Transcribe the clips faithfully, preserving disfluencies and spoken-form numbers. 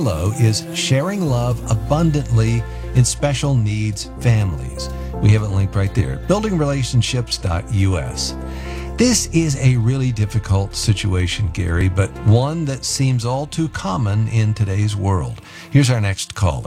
Menlo is sharing love abundantly in special needs families. We have it linked right there at building relationships dot U S. This is a really difficult situation, Gary, but one that seems all too common in today's world. Here's our next caller.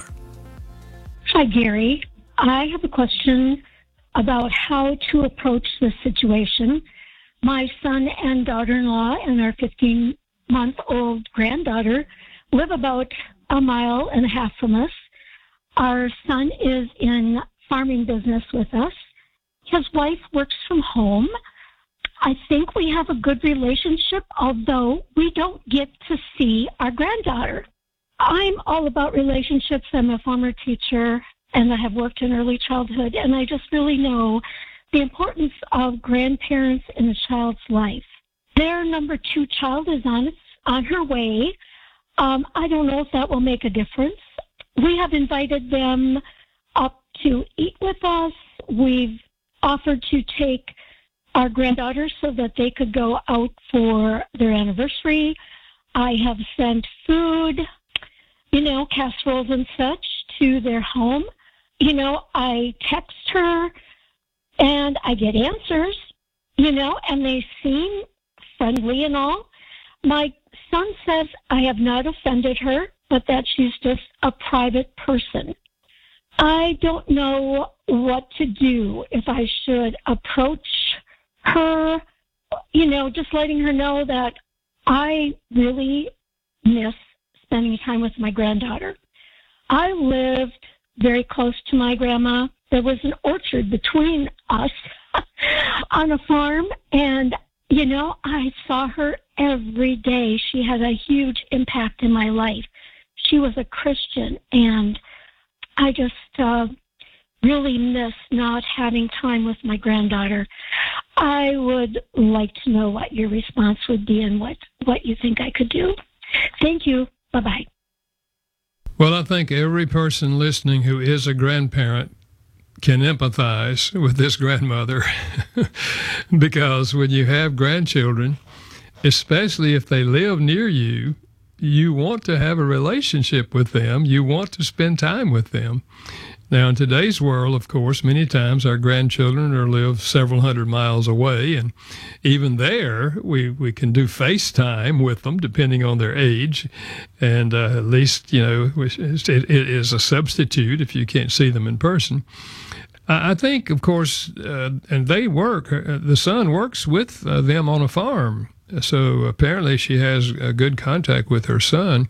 Hi, Gary. I have a question about how to approach this situation. My son and daughter-in-law and our fifteen-month-old granddaughter live about a mile and a half from us. Our son is in farming business with us. His wife works from home. I think we have a good relationship, although we don't get to see our granddaughter. I'm all about relationships. I'm a former teacher, and I have worked in early childhood, and I just really know the importance of grandparents in a child's life. Their number two child is on its, on her way. Um, I don't know if that will make a difference. We have invited them up to eat with us. We've offered to take our granddaughter so that they could go out for their anniversary. I have sent food, you know, casseroles and such to their home. You know, I text her and I get answers, you know, and they seem friendly and all. My son says I have not offended her, but that she's just a private person. I don't know what to do, if I should approach her, you know, just letting her know that I really miss spending time with my granddaughter. I lived very close to my grandma. There was an orchard between us on a farm, and, you know, I saw her every day. She had a huge impact in my life. She was a Christian, and I just uh, really miss not having time with my granddaughter. I would like to know what your response would be and what, what you think I could do. Thank you. Bye-bye. Well, I think every person listening who is a grandparent can empathize with this grandmother because when you have grandchildren, especially if they live near you, you want to have a relationship with them. You want to spend time with them. Now, in today's world, of course, many times our grandchildren are live several hundred miles away, and even there, we, we can do FaceTime with them, depending on their age, and uh, at least, you know, it, it is a substitute if you can't see them in person. I think, of course, uh, and they work, uh, the son works with uh, them on a farm, so apparently she has a good contact with her son.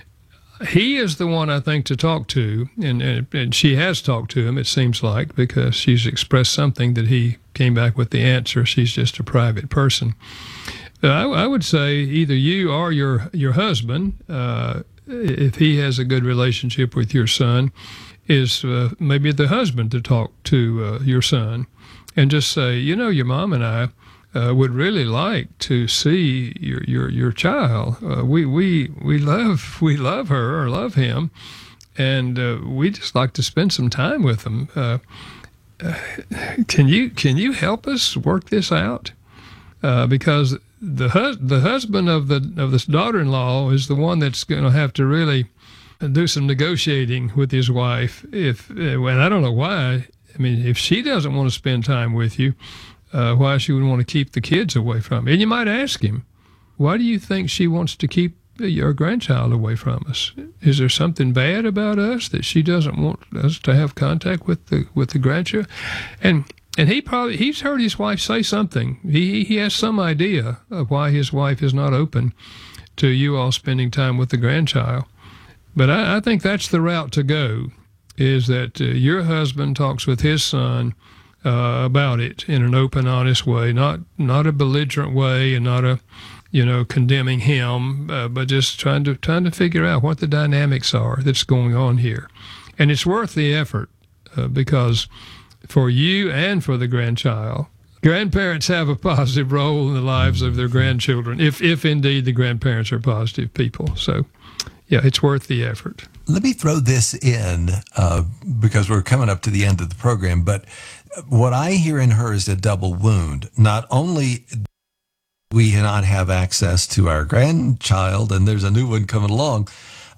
He is the one, I think, to talk to, and, and and she has talked to him, it seems like, because she's expressed something that he came back with the answer. She's just a private person. Uh, I, I would say either you or your, your husband, uh, if he has a good relationship with your son, is uh, maybe the husband to talk to uh, your son and just say, you know, your mom and I Uh, would really like to see your your your child. Uh, we we we love we love her or love him, and uh, we just like to spend some time with them. Uh, uh, can you can you help us work this out? Uh, because the hus- the husband of the of this daughter-in-law is the one that's going to have to really do some negotiating with his wife. If uh, and I don't know why. I mean, if she doesn't want to spend time with you, Uh, why she would want to keep the kids away from you. And you might ask him, why do you think she wants to keep your grandchild away from us? Is there something bad about us that she doesn't want us to have contact with the with the grandchild? And and he probably he's heard his wife say something. He he has some idea of why his wife is not open to you all spending time with the grandchild. But I, I think that's the route to go, is that uh, your husband talks with his son Uh, about it in an open, honest way, not not a belligerent way, and not a, you know, condemning him, uh, but just trying to trying to figure out what the dynamics are that's going on here, and it's worth the effort uh, because for you and for the grandchild, grandparents have a positive role in the lives of their grandchildren, if if indeed the grandparents are positive people. So, yeah, it's worth the effort. Let me throw this in uh, because we're coming up to the end of the program, but what I hear in her is a double wound. Not only do we not have access to our grandchild, and there's a new one coming along,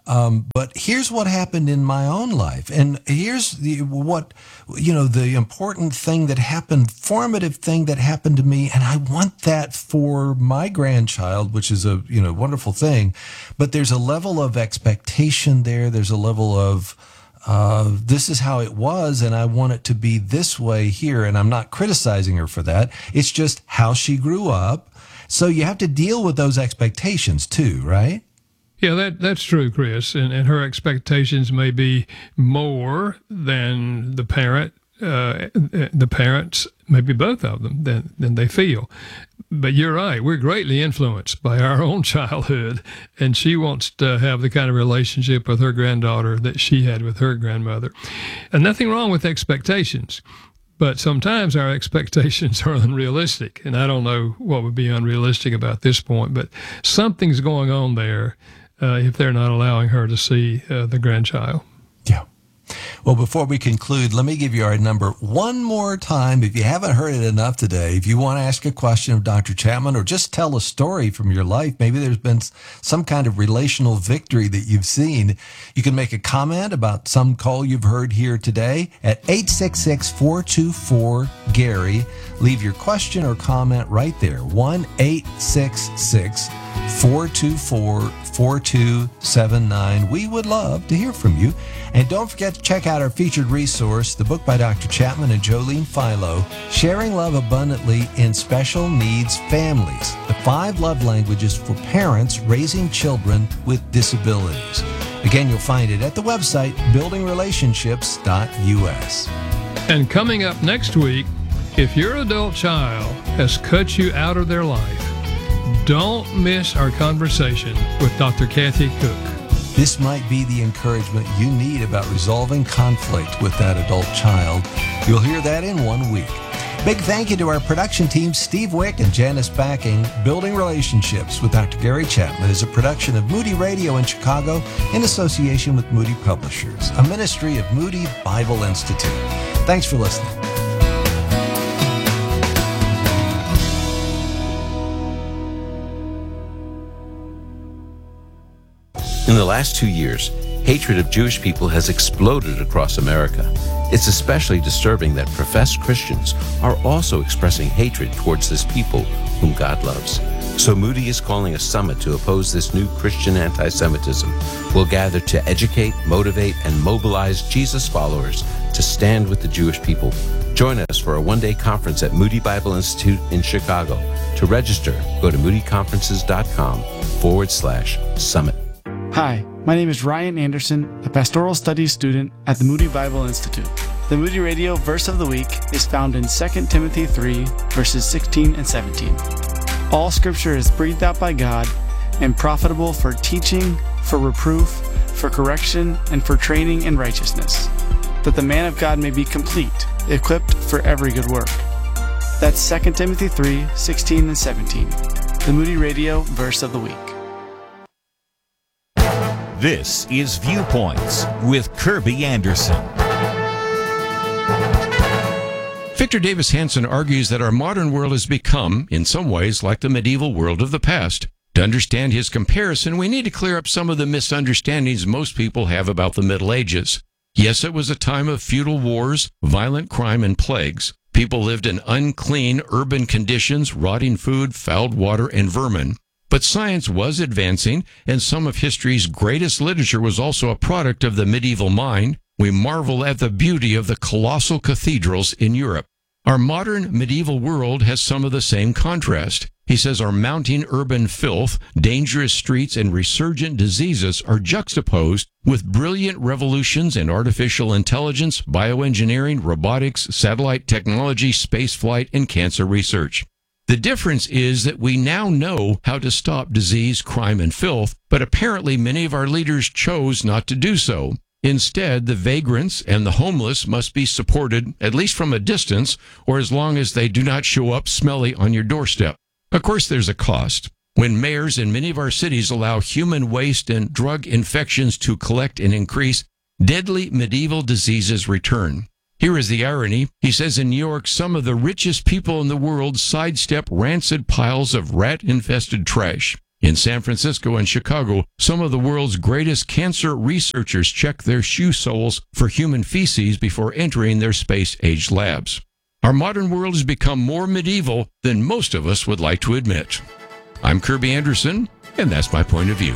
Um, but here's what happened in my own life. And here's the, what, you know, the important thing that happened, formative thing that happened to me. And I want that for my grandchild, which is a, you know, wonderful thing. But there's a level of expectation there. There's a level of, uh, this is how it was, and I want it to be this way here. And I'm not criticizing her for that. It's just how she grew up. So you have to deal with those expectations too, right? Yeah, that that's true, Chris. And, and her expectations may be more than the parent, uh, the parents, maybe both of them, than, than they feel. But you're right. We're greatly influenced by our own childhood, and she wants to have the kind of relationship with her granddaughter that she had with her grandmother. And nothing wrong with expectations. But sometimes our expectations are unrealistic. And I don't know what would be unrealistic about this point, but something's going on there uh, if they're not allowing her to see uh, the grandchild. Yeah. Well, before we conclude, let me give you our number one more time. If you haven't heard it enough today, if you want to ask a question of Doctor Chapman or just tell a story from your life, maybe there's been some kind of relational victory that you've seen, you can make a comment about some call you've heard here today at eight six six, four two four, Gary. Leave your question or comment right there, one eight six six, four two four, four two seven nine. We would love to hear from you. And don't forget to check out our featured resource, the book by Doctor Chapman and Jolene Philo, Sharing Love Abundantly in Special Needs Families, the five love languages for parents raising children with disabilities. Again, you'll find it at the website, building relationships dot U S. And coming up next week, if your adult child has cut you out of their life, don't miss our conversation with Doctor Kathy Cook. This might be the encouragement you need about resolving conflict with that adult child. You'll hear that in one week. Big thank you to our production team, Steve Wick and Janice Backing. Building Relationships with Doctor Gary Chapman is a production of Moody Radio in Chicago in association with Moody Publishers, a ministry of Moody Bible Institute. Thanks for listening. In the last two years, hatred of Jewish people has exploded across America. It's especially disturbing that professed Christians are also expressing hatred towards this people whom God loves. So Moody is calling a summit to oppose this new Christian anti-Semitism. We'll gather to educate, motivate, and mobilize Jesus followers to stand with the Jewish people. Join us for a one-day conference at Moody Bible Institute in Chicago. To register, go to moodyconferences.com forward slash summit. Hi, my name is Ryan Anderson, a pastoral studies student at the Moody Bible Institute. The Moody Radio Verse of the Week is found in Second Timothy three, verses sixteen and seventeen. All Scripture is breathed out by God and profitable for teaching, for reproof, for correction, and for training in righteousness, that the man of God may be complete, equipped for every good work. That's Second Timothy three, sixteen and seventeen. The Moody Radio Verse of the Week. This is Viewpoints with Kirby Anderson. Victor Davis Hanson argues that our modern world has become, in some ways, like the medieval world of the past. To understand his comparison, we need to clear up some of the misunderstandings most people have about the Middle Ages. Yes, it was a time of feudal wars, violent crime, and plagues. People lived in unclean urban conditions, rotting food, fouled water, and vermin. But science was advancing, and some of history's greatest literature was also a product of the medieval mind. We marvel at the beauty of the colossal cathedrals in Europe. Our modern medieval world has some of the same contrast. He says our mounting urban filth, dangerous streets, and resurgent diseases are juxtaposed with brilliant revolutions in artificial intelligence, bioengineering, robotics, satellite technology, spaceflight, and cancer research. The difference is that we now know how to stop disease, crime, and filth, but apparently many of our leaders chose not to do so. Instead, the vagrants and the homeless must be supported, at least from a distance, or as long as they do not show up smelly on your doorstep. Of course, there's a cost. When mayors in many of our cities allow human waste and drug infections to collect and increase, deadly medieval diseases return. Here is the irony. He says in New York, some of the richest people in the world sidestep rancid piles of rat-infested trash. In San Francisco and Chicago, some of the world's greatest cancer researchers check their shoe soles for human feces before entering their space-age labs. Our modern world has become more medieval than most of us would like to admit. I'm Kirby Anderson, and that's my point of view.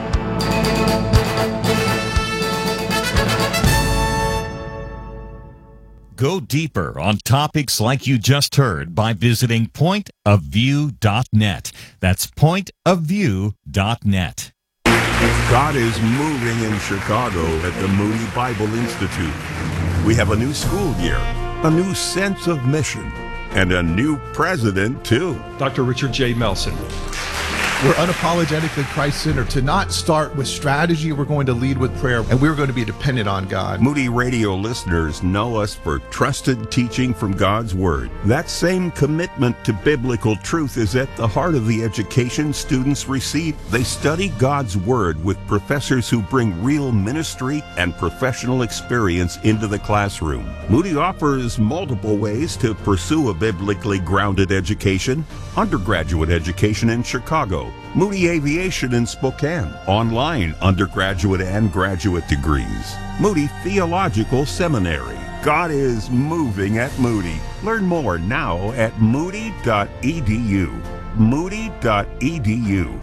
Go deeper on topics like you just heard by visiting point of view dot net. That's point of view dot net. God is moving in Chicago at the Moody Bible Institute. We have a new school year, a new sense of mission, and a new president, too. Doctor Richard J. Melson. We're unapologetically Christ-centered. To not start with strategy, we're going to lead with prayer, and we're going to be dependent on God. Moody Radio listeners know us for trusted teaching from God's Word. That same commitment to biblical truth is at the heart of the education students receive. They study God's Word with professors who bring real ministry and professional experience into the classroom. Moody offers multiple ways to pursue a biblically grounded education. Undergraduate education in Chicago, Moody Aviation in Spokane, online undergraduate and graduate degrees, Moody Theological Seminary. God is moving at Moody. Learn more now at moody dot e d u. moody dot e d u.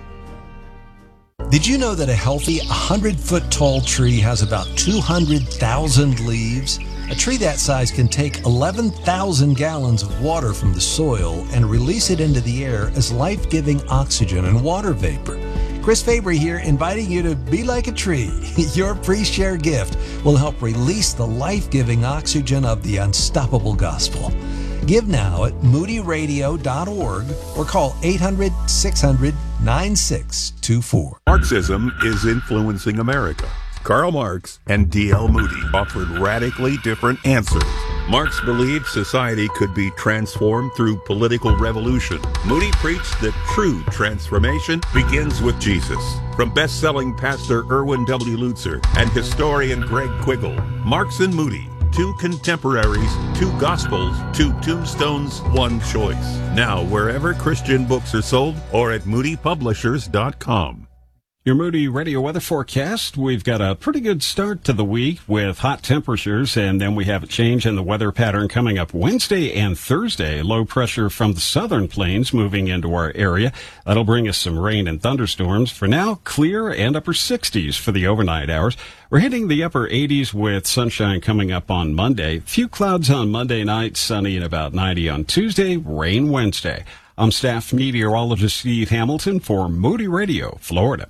Did you know that a healthy one hundred foot tall tree has about two hundred thousand leaves? A tree that size can take eleven thousand gallons of water from the soil and release it into the air as life-giving oxygen and water vapor. Chris Fabry here, inviting you to be like a tree. Your pre-share gift will help release the life-giving oxygen of the unstoppable gospel. Give now at moody radio dot org or call eight hundred, six hundred, nine six two four. Marxism is influencing America. Karl Marx and D L Moody offered radically different answers. Marx believed society could be transformed through political revolution. Moody preached that true transformation begins with Jesus. From best-selling pastor Erwin W. Lutzer and historian Greg Quiggle, Marx and Moody, two contemporaries, two gospels, two tombstones, one choice. Now, wherever Christian books are sold or at moody publishers dot com. Your Moody Radio weather forecast. We've got a pretty good start to the week with hot temperatures, and then we have a change in the weather pattern coming up Wednesday and Thursday. Low pressure from the southern plains moving into our area. That'll bring us some rain and thunderstorms. For now, clear and upper sixties for the overnight hours. We're hitting the upper eighties with sunshine coming up on Monday. Few clouds on Monday night, sunny and about ninety on Tuesday, rain Wednesday. I'm staff meteorologist Steve Hamilton for Moody Radio, Florida.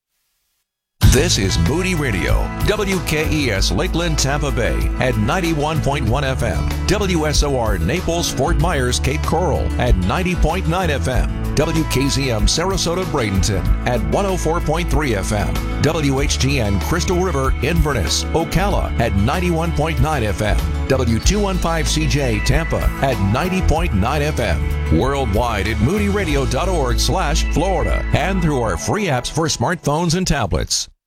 This is Moody Radio, W K E S Lakeland, Tampa Bay at ninety-one point one F M, W S O R Naples, Fort Myers, Cape Coral at ninety point nine F M, W K Z M Sarasota, Bradenton at one oh four point three F M, W H G N Crystal River, Inverness, Ocala at ninety-one point nine F M, W two fifteen C J Tampa at ninety point nine F M, worldwide at moody radio dot org slash Florida and through our free apps for smartphones and tablets.